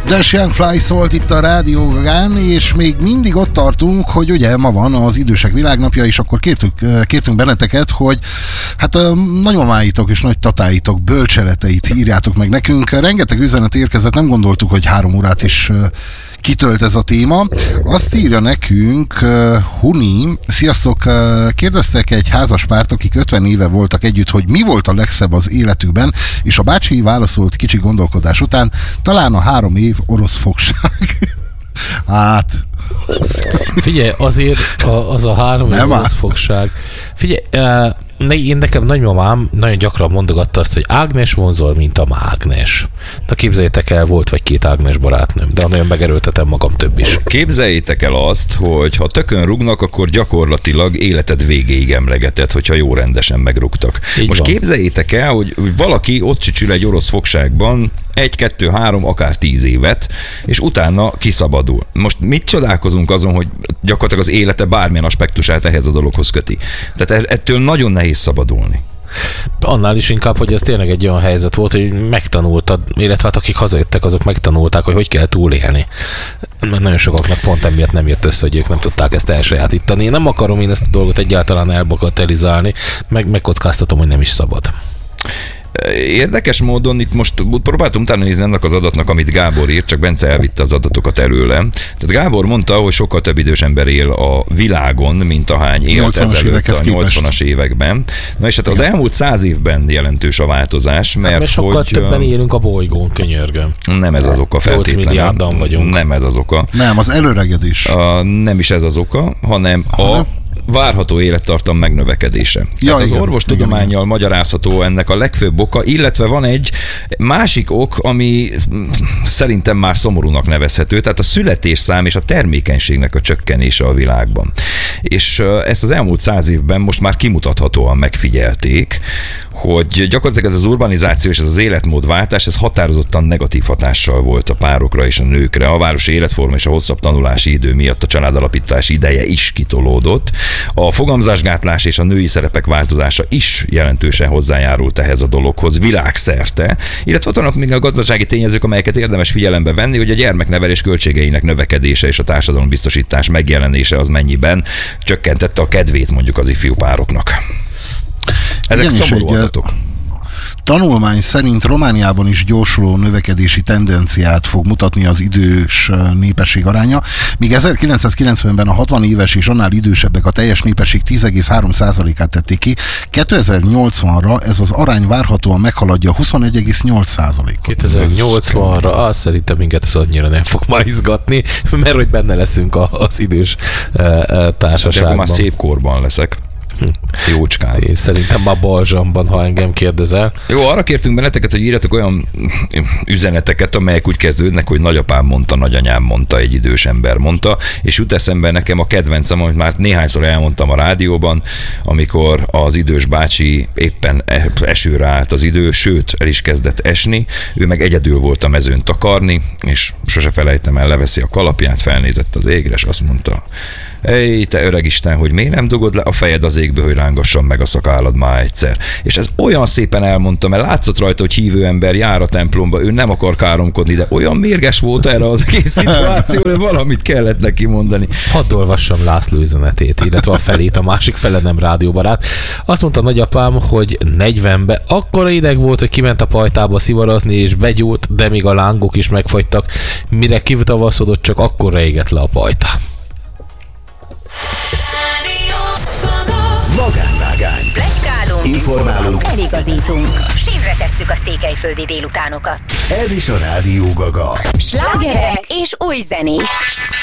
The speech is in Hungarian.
Dash Young Fly szólt itt a Rádió Gagán, és még mindig ott tartunk, hogy ugye ma van az idősek világnapja, és akkor kértünk benneteket, hogy hát a nagymamáitok és nagy tatáitok bölcseleteit írjátok meg nekünk. Rengeteg üzenet érkezett, nem gondoltuk, hogy 3 órát is kitölt ez a téma. Azt írja nekünk Huni, sziasztok, kérdeztek egy házaspárt, akik 50 éve voltak együtt, hogy mi volt a legszebb az életükben, és a bácsi válaszolt kicsi gondolkodás után, talán a 3 év orosz fogság. Hát... Figyelj, azért az a 3 év orosz fogság. Figyelj, nekem nagymamám nagyon gyakran mondogatta azt, hogy Ágnes vonzol, mint a mágnes. Na képzeljétek el, volt vagy 2 Ágnes barátnőm, de nagyon megerőltetem magam több is. Képzeljétek el azt, hogy ha tökön rúgnak, akkor gyakorlatilag életed végéig emlegeted, hogyha jó rendesen megrúgtak. Így most van. Képzeljétek el, hogy valaki ott csücsül egy orosz fogságban 1, 2, 3, akár 10 évet, és utána kiszabadul. Most mit csodálkozunk azon, hogy gyakorlatilag az élete bármilyen aspektusát ehhez a dologhoz köti. Tehát ettől nagyon nehéz szabadulni. Annál is inkább, hogy ez tényleg egy olyan helyzet volt, hogy megtanultad, illetve hát akik hazajöttek, azok megtanulták, hogy kell túlélni. Mert nagyon sokaknak pont emiatt nem jött össze, hogy ők nem tudták ezt elsajátítani. Nem akarom én ezt a dolgot egyáltalán elbagatelizálni, megkockáztatom, hogy nem is szabad. Érdekes módon itt most próbáltam utána nézni ennek az adatnak, amit Gábor írt, csak Bence elvitte az adatokat előle. Tehát Gábor mondta, hogy sokkal több idős ember él a világon, mint ahány élt ezelőtt a 80-as években. Na és hát az elmúlt 100 évben jelentős a változás, mert sokkal hogy többen élünk a bolygón, könyörgöm. Nem ez az oka feltétlenül. 8 milliárdan vagyunk. Nem ez az oka. Nem, az előregedés. Nem is ez az oka, hanem a várható élettartam megnövekedése. Tehát az orvostudománnyal magyarázható ennek a legfőbb oka, illetve van egy másik ok, ami szerintem már szomorúnak nevezhető, tehát a születésszám és a termékenységnek a csökkenése a világban. És ezt az elmúlt 100 évben most már kimutathatóan megfigyelték, hogy gyakorlatilag ez az urbanizáció és ez az életmódváltás, ez határozottan negatív hatással volt a párokra és a nőkre. A városi életforma és a hosszabb tanulási idő miatt a családalapítás ideje is kitolódott. A fogamzásgátlás és a női szerepek változása is jelentősen hozzájárult ehhez a dologhoz világszerte, illetve ott vannak még a gazdasági tényezők, amelyeket érdemes figyelembe venni, hogy a gyermeknevelés költségeinek növekedése és a társadalombiztosítás megjelenése az mennyiben csökkentette a kedvét mondjuk az ifjú pároknak. Ezek szomorú adatok. Tanulmány szerint Romániában is gyorsuló növekedési tendenciát fog mutatni az idős népesség aránya, míg 1990-ben a 60 éves és annál idősebbek a teljes népesség 10,3%-át tették ki, 2080-ra ez az arány várhatóan meghaladja 21,8%-ot. 2080-ra szerintem minket ez annyira nem fog már izgatni, mert hogy benne leszünk az idős társaságban. De akkor már szép korban leszek. Jócskán. Én szerintem már balzsamban, ha engem kérdezel. Jó, arra kértünk benneteket, hogy írjatok olyan üzeneteket, amelyek úgy kezdődnek, hogy nagyapám mondta, nagyanyám mondta, egy idős ember mondta, és jut eszembe nekem a kedvencem, amit már néhányszor elmondtam a rádióban, amikor az idős bácsi éppen esőre állt az idő, sőt, el is kezdett esni, ő meg egyedül volt a mezőn takarni, és sose felejtem el, leveszi a kalapját, felnézett az égre, és azt mondta: "Ej, te öreg Isten, hogy miért nem dugod le a fejed az égbe, hogy rángasson meg a szakállad már egyszer." És ez olyan szépen elmondta, mert látszott rajta, hogy hívő ember jár a templomba, ő nem akar káromkodni, de olyan mérges volt erre az egész szituáció, hogy valamit kellett neki mondani. Hadd olvassam László üzenetét, illetve a felét, a másik fele nem rádióbarát. Azt mondta nagyapám, hogy 40-ben akkora ideg volt, hogy kiment a pajtába szivarazni, és begyúlt, de még a lángok is megfagytak. Mire kivitavaszodott, csak akkor égett le a pajta. Magánvágány. Pletykálunk, Informálunk, eligazítunk, sínre tesszük a székelyföldi délutánokat. ez is a Rádió Gaga. Slágerek és új zenék.